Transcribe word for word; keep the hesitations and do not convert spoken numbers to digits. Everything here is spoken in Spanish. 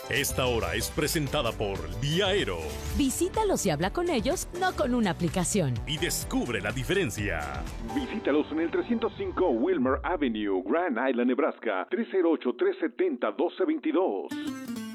Esta hora es presentada por Viaero. Visítalos y habla con ellos, no con una aplicación. Y descubre la diferencia. Visítalos en el trescientos cinco Wilmer Avenue, Grand Island, Nebraska, tres cero ocho, tres siete cero, uno dos dos dos.